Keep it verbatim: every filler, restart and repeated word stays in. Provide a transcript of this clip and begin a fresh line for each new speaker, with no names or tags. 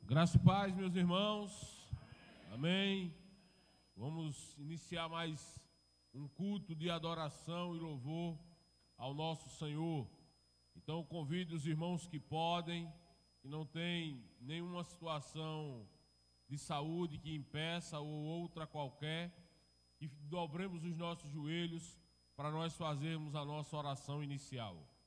Graça e paz, meus irmãos. Amém. Vamos iniciar mais um culto de adoração e louvor ao nosso Senhor. Então, convido os irmãos que podem, que não têm nenhuma situação de saúde que impeça ou outra qualquer, que dobremos os nossos joelhos para nós fazermos a nossa oração inicial.